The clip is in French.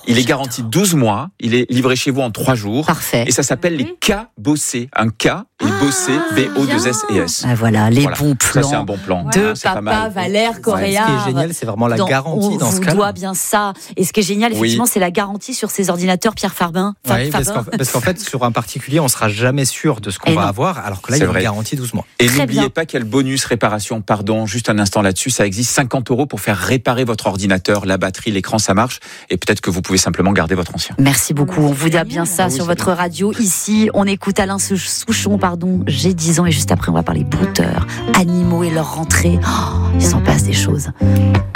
Il est garanti 12 mois. Il est livré chez vous en 3 jours. Parfait. Et ça s'appelle les K-Bossé. Un K et Bossé, B-O-2-S-E-S. Ah, voilà, les bons plans. Ça, c'est un bon plan. De C'est pas Papa mal. Valère Coréard. Ce qui est génial, c'est vraiment la garantie dans ce cas. On vous doit bien ça. Et ce qui est génial, effectivement, c'est la garantie sur ces ordinateurs Pierre Fabbin. Oui, parce qu'en fait, sur un particulier, on ne sera jamais sûr de ce qu'on va avoir, alors que là, il y a une garantie 12 mois. Et n'oubliez pas qu'il y a le bonus réparation. Pardon, juste un instant là-dessus. Ça existe 50 € pour faire réparer votre ordinateur, la batterie, l'écran, ça marche. Et peut-être que vous pouvez simplement garder votre ancien. Merci beaucoup. On vous doit bien ça sur votre radio. Ici, on écoute Alain Souchon, J'ai 10 ans. Et juste après, on va parler brouteurs, animaux et leur rentrée. Il s'en passe des choses.